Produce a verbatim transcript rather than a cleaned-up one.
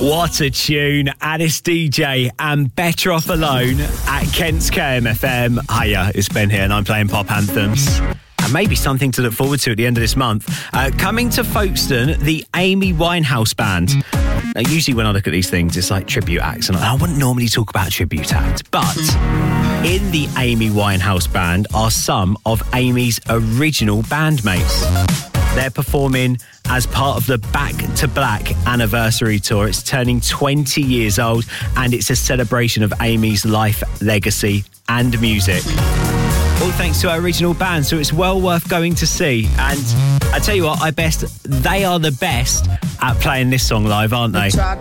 What a tune. Addis D J and Better Off Alone at Kent's K M F M. Hiya, it's Ben here and I'm playing pop anthems. And maybe something to look forward to at the end of this month. Uh, coming to Folkestone, the Amy Winehouse Band. Now, usually when I look at these things, it's like tribute acts, and I wouldn't normally talk about a tribute act, but in the Amy Winehouse Band are some of Amy's original bandmates. They're performing as part of the Back to Black anniversary tour. It's turning twenty years old, and it's a celebration of Amy's life, legacy, and music. All thanks to our original band, so it's well worth going to see. And I tell you what, I best they are the best at playing this song live, aren't they?